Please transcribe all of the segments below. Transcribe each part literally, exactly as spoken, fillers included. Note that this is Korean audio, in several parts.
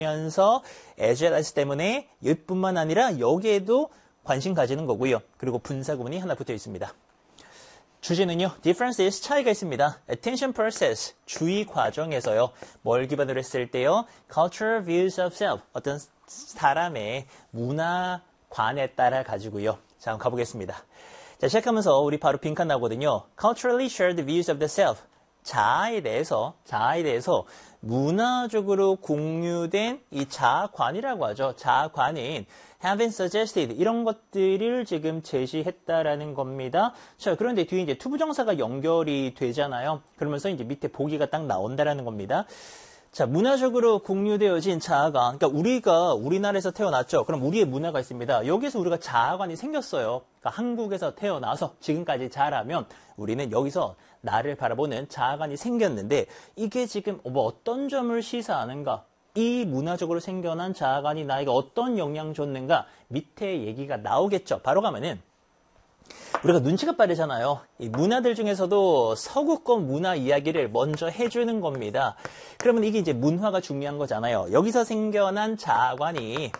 면서 as well as 때문에 이뿐만 아니라 여기에도 관심 가지는 거고요. 그리고 분사 구문이 하나 붙어 있습니다. 주제는요. differences, 차이가 있습니다. attention process, 주의 과정에서요. 뭘 기반으로 했을 때요. cultural views of self, 어떤 사람의 문화관에 따라 가지고요. 자, 한번 가보겠습니다. 자, 시작하면서 우리 바로 빈칸 나오거든요. culturally shared views of the self, 자아에 대해서, 자아에 대해서 문화적으로 공유된 이 자아관이라고 하죠. 자아관인 have been suggested 이런 것들을 지금 제시했다라는 겁니다. 자, 그런데 뒤에 이제 투부정사가 연결이 되잖아요. 그러면서 이제 밑에 보기가 딱 나온다라는 겁니다. 자, 문화적으로 공유되어진 자아관. 그러니까 우리가 우리나라에서 태어났죠. 그럼 우리의 문화가 있습니다. 여기서 우리가 자아관이 생겼어요. 그러니까 한국에서 태어나서 지금까지 자라면 우리는 여기서 나를 바라보는 자아관이 생겼는데 이게 지금 뭐 어떤 점을 시사하는가? 이 문화적으로 생겨난 자아관이 나에게 어떤 영향을 줬는가? 밑에 얘기가 나오겠죠. 바로 가면은 우리가 눈치가 빠르잖아요. 이 문화들 중에서도 서구권 문화 이야기를 먼저 해주는 겁니다. 그러면 이게 이제 문화가 중요한 거잖아요. 여기서 생겨난 자아관이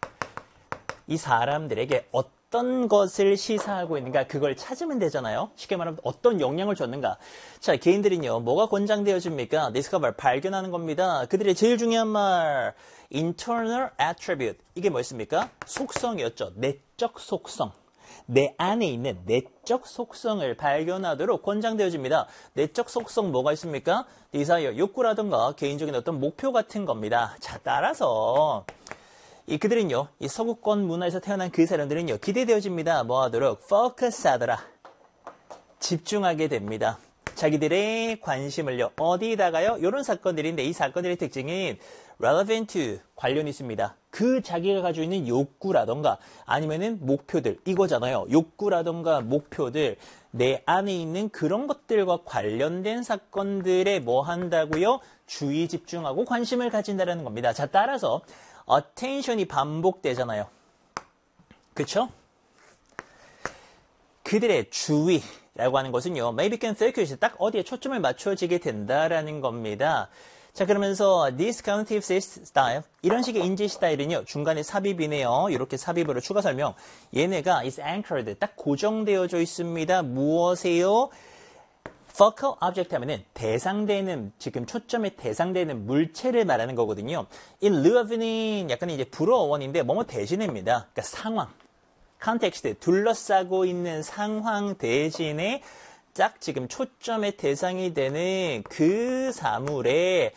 이 사람들에게 어떤 것을 시사하고 있는가 그걸 찾으면 되잖아요. 쉽게 말하면 어떤 영향을 줬는가. 자, 개인들은요. 뭐가 권장되어집니까? discover, 발견하는 겁니다. 그들의 제일 중요한 말 internal attribute. 이게 뭐였습니까? 속성이었죠. 내적 속성. 내 안에 있는 내적 속성을 발견하도록 권장되어집니다. 내적 속성 뭐가 있습니까? desire, 욕구라든가 개인적인 어떤 목표 같은 겁니다. 자, 따라서 이 그들은요, 이 서구권 문화에서 태어난 그 사람들은요, 기대되어집니다. 뭐 하도록? focus 하더라. 집중하게 됩니다. 자기들의 관심을요, 어디다가요? 이런 사건들인데 이 사건들의 특징은 relevant to, 관련이 있습니다. 그 자기가 가지고 있는 욕구라던가 아니면은 목표들, 이거잖아요. 욕구라던가 목표들, 내 안에 있는 그런 것들과 관련된 사건들에 뭐 한다고요? 주의 집중하고 관심을 가진다는 겁니다. 자, 따라서 attention이 반복되잖아요. 그쵸? 그들의 주의라고 하는 것은요. maybe can focus, 딱 어디에 초점을 맞춰지게 된다라는 겁니다. 자, 그러면서 this cognitive style, 이런 식의 인지 스타일은요. 중간에 삽입이네요. 이렇게 삽입으로 추가 설명. 얘네가 is anchored, 딱 고정되어져 있습니다. 무엇에요? focal object 하면은 대상되는, 지금 초점에 대상되는 물체를 말하는 거거든요. in lieu of는 약간 이제 불어 어원인데 뭐뭐 대신입니다. 그러니까 상황, context, 둘러싸고 있는 상황 대신에 딱 지금 초점의 대상이 되는 그 사물에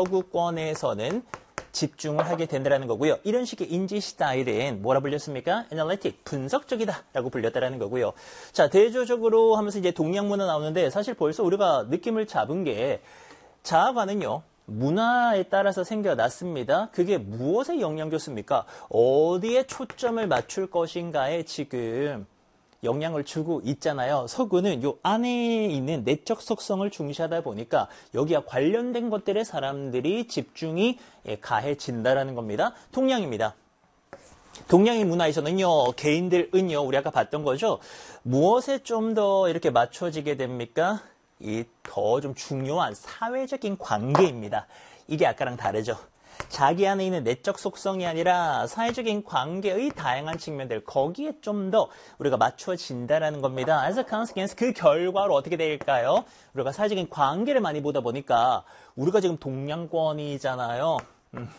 서구권에서는 집중을 하게 된다는 거고요. 이런 식의 인지 스타일은 뭐라 불렸습니까? analytic, 분석적이다 라고 불렸다는 거고요. 자, 대조적으로 하면서 이제 동양 문화 나오는데 사실 벌써 우리가 느낌을 잡은 게 자아관은요. 문화에 따라서 생겨났습니다. 그게 무엇에 영향 줬습니까? 어디에 초점을 맞출 것인가에 지금 영향을 주고 있잖아요. 서구는 요 안에 있는 내적 속성을 중시하다 보니까 여기와 관련된 것들에 사람들이 집중이 가해진다라는 겁니다. 동양입니다. 동양의 문화에서는요, 개인들은요, 우리 아까 봤던 거죠. 무엇에 좀 더 이렇게 맞춰지게 됩니까? 이 더 좀 중요한 사회적인 관계입니다. 이게 아까랑 다르죠. 자기 안에 있는 내적 속성이 아니라 사회적인 관계의 다양한 측면들, 거기에 좀 더 우리가 맞춰진다라는 겁니다. As a consequence, 그 결과로 어떻게 될까요? 우리가 사회적인 관계를 많이 보다 보니까 우리가 지금 동양권이잖아요. 음.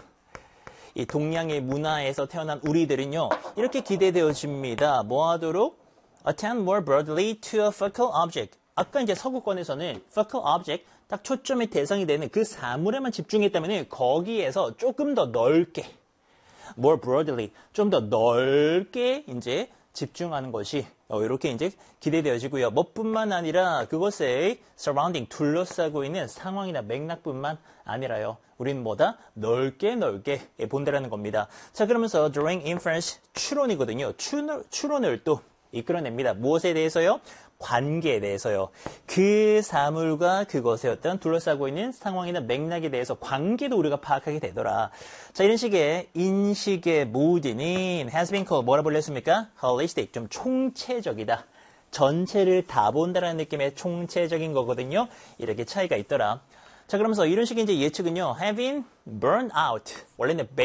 이 동양의 문화에서 태어난 우리들은요, 이렇게 기대되어집니다. 뭐 하도록? Attend more broadly to a focal object. 아까 이제 서구권에서는 focal object, 딱 초점의 대상이 되는 그 사물에만 집중했다면 거기에서 조금 더 넓게, more broadly, 좀 더 넓게 이제 집중하는 것이 이렇게 이제 기대되어지고요. 뭐뿐만 아니라 그것의 surrounding, 둘러싸고 있는 상황이나 맥락뿐만 아니라요. 우리는 뭐다? 넓게 넓게 본다라는 겁니다. 자, 그러면서 drawing inference, 추론이거든요. 추론, 추론을 또 이끌어냅니다. 무엇에 대해서요? 관계에 대해서요. 그 사물과 그것의 어떤 둘러싸고 있는 상황이나 맥락에 대해서 관계도 우리가 파악하게 되더라. 자, 이런 식의 인식의 모드는 has been called, 뭐라 불렸습니까? holistic, 좀 총체적이다. 전체를 다 본다라는 느낌의 총체적인 거거든요. 이렇게 차이가 있더라. 자, 그러면서 이런 식의 이제 예측은요, having burned out. 원래는